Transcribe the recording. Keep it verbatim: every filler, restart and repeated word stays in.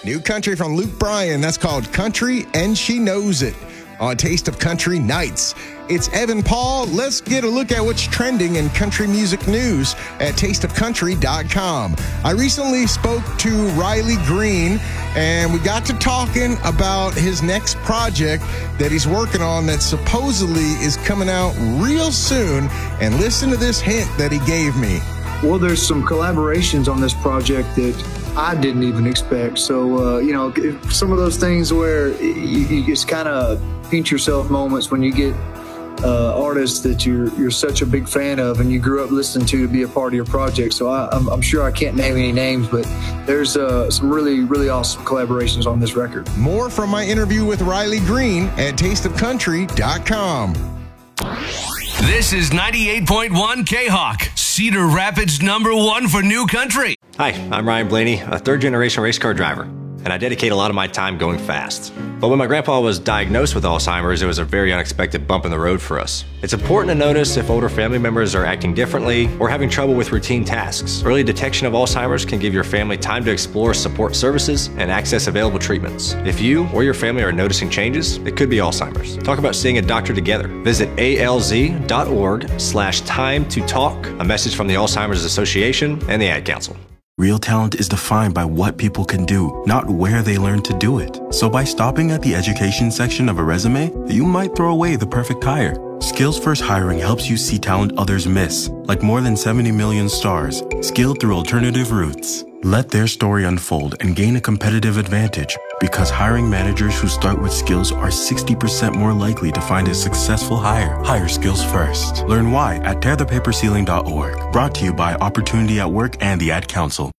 New country from Luke Bryan. That's called Country and She Knows It on Taste of Country Nights. It's Evan Paul. Let's get a look at what's trending in country music news at taste of country dot com. I recently spoke to Riley Green, and we got to talking about his next project that he's working on that supposedly is coming out real soon. And listen to this hint that he gave me. Well, there's some collaborations on this project that I didn't even expect. So, uh, you know, some of those things where you, you just kind of pinch yourself moments when you get uh, artists that you're you're such a big fan of and you grew up listening to to be a part of your project. So I, I'm, I'm sure I can't name any names, but there's uh, some really, really awesome collaborations on this record. More from my interview with Riley Green at taste of country dot com. This is ninety-eight point one K-Hawk, Cedar Rapids number one for new country. Hi, I'm Ryan Blaney, a third-generation race car driver, and I dedicate a lot of my time going fast. But when my grandpa was diagnosed with Alzheimer's, it was a very unexpected bump in the road for us. It's important to notice if older family members are acting differently or having trouble with routine tasks. Early detection of Alzheimer's can give your family time to explore support services and access available treatments. If you or your family are noticing changes, it could be Alzheimer's. Talk about seeing a doctor together. Visit A L Z dot org slash time to talk, a message from the Alzheimer's Association and the Ad Council. Real talent is defined by what people can do, not where they learn to do it. So by stopping at the education section of a resume, you might throw away the perfect hire. Skills First Hiring helps you see talent others miss, like more than seventy million stars, skilled through alternative routes. Let their story unfold and gain a competitive advantage, because hiring managers who start with skills are sixty percent more likely to find a successful hire. Hire skills first. Learn why at tear the paper ceiling dot org. Brought to you by Opportunity at Work and the Ad Council.